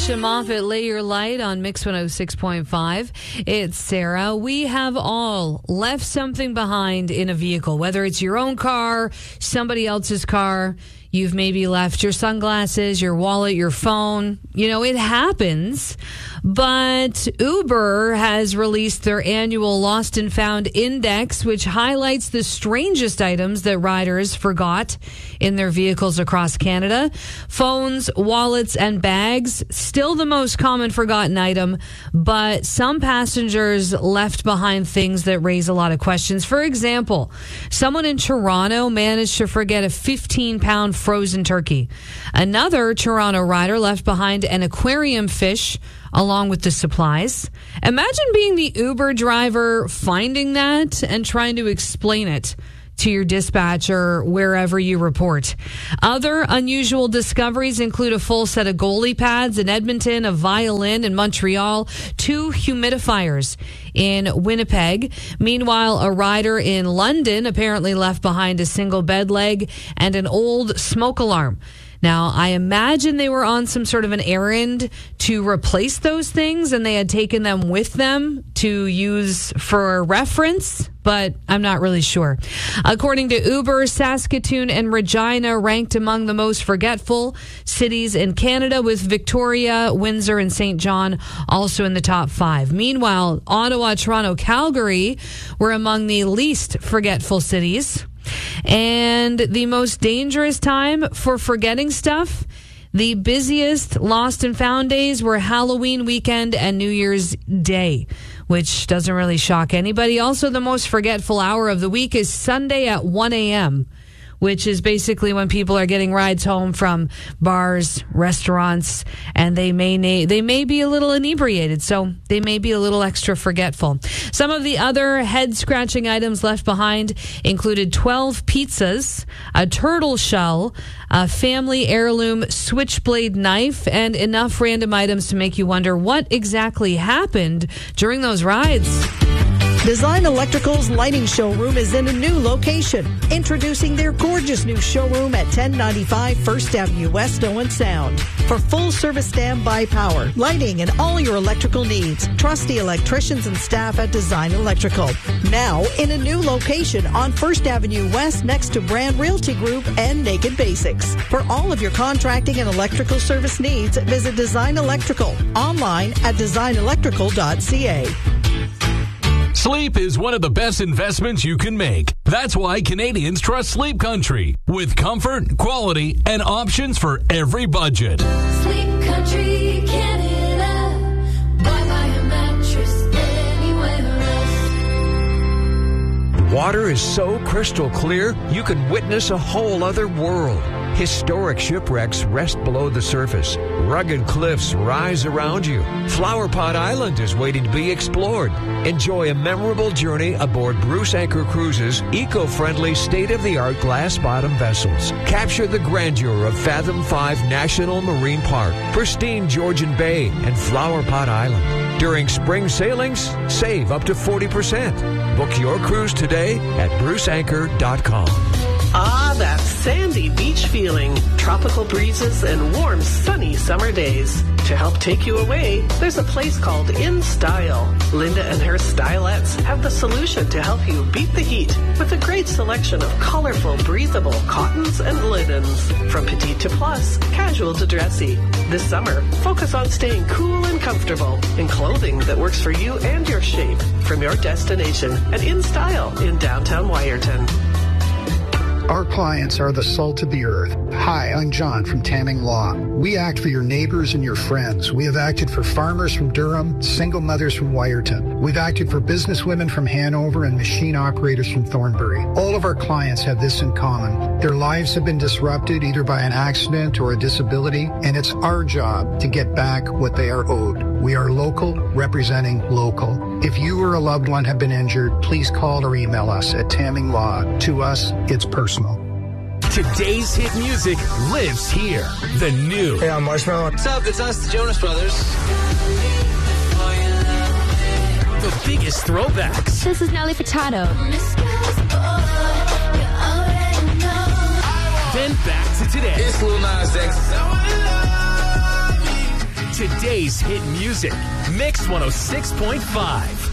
Alicia Moffat, Lay Your Light on Mix 106.5. It's Sarah. We have all left something behind in a vehicle, whether it's your own car, somebody else's car. You've maybe left your sunglasses, your wallet, your phone. You know, it happens. But Uber has released their annual Lost and Found Index, which highlights the strangest items that riders forgot in their vehicles across Canada. Phones, wallets, and bags, still the most common forgotten item, but some passengers left behind things that raise a lot of questions. For example, someone in Toronto managed to forget a 15-pound frozen turkey. Another Toronto rider left behind an aquarium fish along with the supplies. Imagine being the Uber driver, finding that and trying to explain it to your dispatcher wherever you report. Other unusual discoveries include a full set of goalie pads in Edmonton, a violin in Montreal, 2 humidifiers in Winnipeg. Meanwhile, a rider in London apparently left behind a single bed leg and an old smoke alarm. Now, I imagine they were on some sort of an errand to replace those things and they had taken them with them to use for reference, but I'm not really sure. According to Uber, Saskatoon and Regina ranked among the most forgetful cities in Canada, with Victoria, Windsor, and St. John also in the top 5. Meanwhile, Ottawa, Toronto, Calgary were among the least forgetful cities. And the most dangerous time for forgetting stuff, the busiest lost and found days were Halloween weekend and New Year's Day, which doesn't really shock anybody. Also, the most forgetful hour of the week is Sunday at 1 a.m., which is basically when people are getting rides home from bars, restaurants, and they may be a little inebriated, so they may be a little extra forgetful. Some of the other head-scratching items left behind included 12 pizzas, a turtle shell, a family heirloom switchblade knife, and enough random items to make you wonder what exactly happened during those rides. Design Electrical's lighting showroom is in a new location. Introducing their gorgeous new showroom at 1095 First Avenue West, Owen Sound. For full service standby power, lighting, and all your electrical needs, trust the electricians and staff at Design Electrical. Now in a new location on First Avenue West next to Brand Realty Group and Naked Basics. For all of your contracting and electrical service needs, visit Design Electrical online at designelectrical.ca. Sleep is one of the best investments you can make. That's why Canadians trust Sleep Country, with comfort, quality, and options for every budget. Sleep Country, Canada. Buy a mattress anywhere else. Water is so crystal clear, you can witness a whole other world. Historic shipwrecks rest below the surface. Rugged cliffs rise around you. Flower Pot Island is waiting to be explored. Enjoy a memorable journey aboard Bruce Anchor Cruises' eco-friendly, state-of-the-art glass-bottom vessels. Capture the grandeur of Fathom 5 National Marine Park, pristine Georgian Bay, and Flower Pot Island. During spring sailings, save up to 40%. Book your cruise today at bruceanchor.com. Ah, that sandy beach feeling, tropical breezes, and warm, sunny summer days. To help take you away, there's a place called In Style. Linda and her stylettes have the solution to help you beat the heat with a great selection of colorful, breathable cottons and linens. From petite to plus, casual to dressy. This summer, focus on staying cool and comfortable in clothing that works for you and your shape. From your destination at In Style in downtown Wyerton. Our clients are the salt of the earth. Hi, I'm John from Tamming Law. We act for your neighbors and your friends. We have acted for farmers from Durham, single mothers from Wyerton. We've acted for businesswomen from Hanover and machine operators from Thornbury. All of our clients have this in common. Their lives have been disrupted either by an accident or a disability, and it's our job to get back what they are owed. We are local, representing local. If you or a loved one have been injured, please call or email us at Tamming Law. To us, it's personal. Today's hit music lives here. The new. Hey, I'm Marshmallow. What's up? It's us, the Jonas Brothers. The biggest throwbacks. This is Nelly Furtado. Then back to today. It's Lil Nas X. Today's hit music. Mix 106.5.